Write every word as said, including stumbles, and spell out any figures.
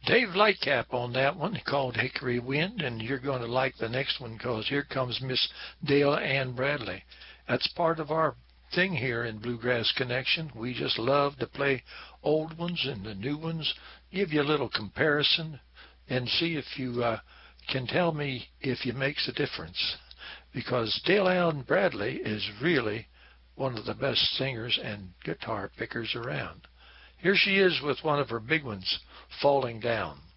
Dave Lightcap on that one, called Hickory Wind, and you're going to like the next one because here comes Miss Dale Ann Bradley. That's part of our thing here in Bluegrass Connection. We just love to play old ones and the new ones, give you a little comparison, and see if you uh, can tell me if it makes a difference. Because Dale Ann Bradley is really one of the best singers and guitar pickers around. Here she is with one of her big ones, Falling Down.